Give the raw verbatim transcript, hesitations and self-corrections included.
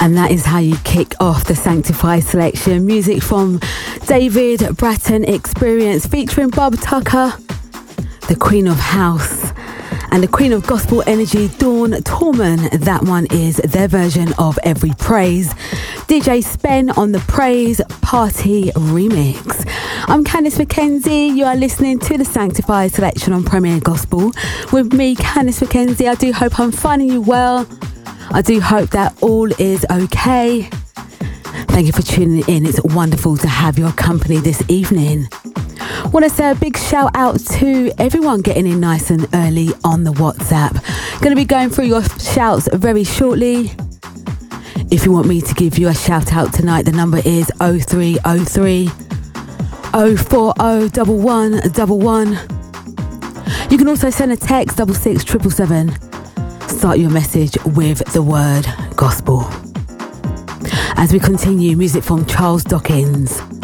And that is how you kick off the Sanctify selection. Music from David Bratton Experience featuring Bob Tucker, the Queen of House, and the Queen of Gospel Energy, Dawn Torman. That one is their version of Every Praise. D J Spen on the Praise Party remix. I'm Candice McKenzie. You are listening to the Sanctify selection on Premier Gospel with me, Candice McKenzie. I do hope I'm finding you well. I do hope that all is okay. Thank you for tuning in. It's wonderful to have your company this evening. Want to say a big shout out to everyone getting in nice and early on the WhatsApp. Going to be going through your shouts very shortly. If you want me to give you a shout out tonight, the number is oh three oh three, oh four oh one one one one. You can also send a text double six triple seven. Start your message with the word gospel. As we continue, music from Charles Dawkins.